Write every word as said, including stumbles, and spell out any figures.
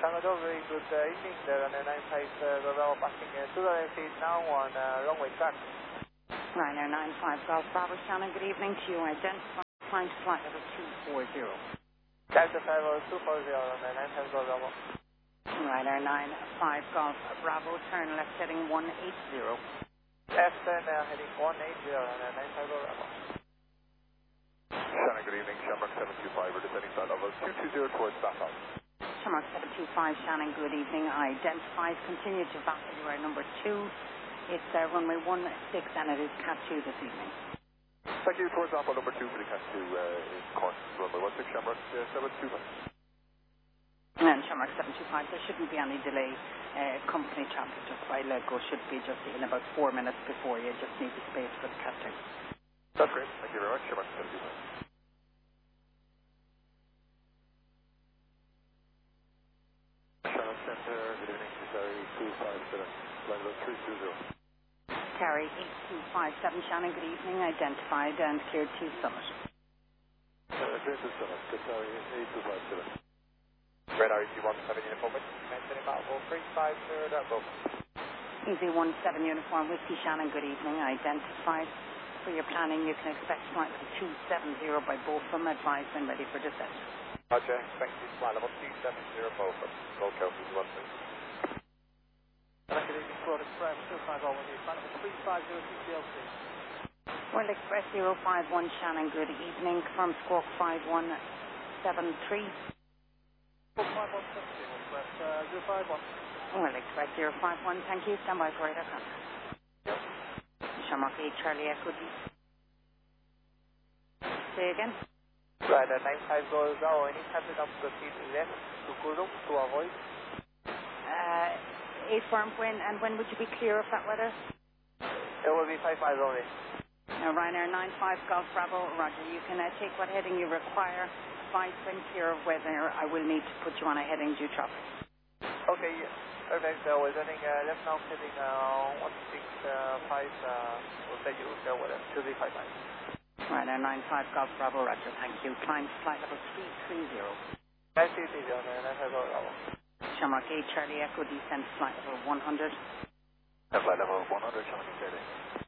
Tango very good uh, evening there on the nine five uh, Bravo passing uh, two hundred feet now on uh, runway track. Ryanair nine five Golf Bravo, Shannon, good evening to you. Identify flight flight level two four zero. Delta five two four zero on the nine five Golf Bravo. Ryanair nine five Golf Bravo, turn left heading one eight zero. Left turn uh, heading one eight zero on the nine five Golf Bravo. Shannon, good evening. Shamrock seven two five, we're descending flight level two two zero towards Bathhouse. Shamrock seven two five, Shannon, good evening. Identified, continue to value our number two. It's uh, runway one six and it is Cat two this evening. Thank you. Towards Alpha number two for the Cat two uh, in course, runway one six, Shamrock uh, seven two five. And Shamrock seven two five, there shouldn't be any delay. Uh, company traffic just by Lego should be just in about four minutes before you just need the space for the Cat two. That's great. Thank you very much. Shamrock seven two five. Shannon Center, good evening. Sorry, two five seven, flight level three two zero. Carry eight two five seven, Shannon, good evening. Identified and cleared to Summit. Uh, cleared to Summit. Good, sorry, eight two five seven. Radar E C one seven uniform with maintaining Bravo three five zero Delta. Easy one seven uniform whiskey, Shannon, good evening. Identified. For your planning, you can expect flight level two seven zero by both of them, advised and ready for descent. Roger, expected flight level two seven zero both of Gold Coast is one please. Good evening, World Express two five zero one, flight level three five zero T C L C. World Express zero five one, Shannon, good evening. Confirm squawk five one seven three. five one seven zero Express uh, zero five one. World Express zero five one, thank you. Stand by for radar contact. Yep. Shamrock eight, Charlie Echo D. Say again. Right, uh, nine five goes now. Any traffic up proceed left to Kurum to avoid. Uh, a firm when and when would you be clear of that weather? It will be five five only. Now, Ryanair nine five Golf Bravo, Roger. You can uh, take what heading you require. Advise when clear of weather. I will need to put you on a heading due traffic. Okay, yeah. Perfect. So we're turning uh, left now, heading uh, one six five. Uh, we'll take you there with it. two three five nine. Ryanair nine five Golf Bravo, Roger. Thank you. Climb flight level three three zero. Nice to see you on there. Nice to go. Shamrock eight, Charlie Echo, descent flight level one hundred. Flight level one hundred, Shamrock eight.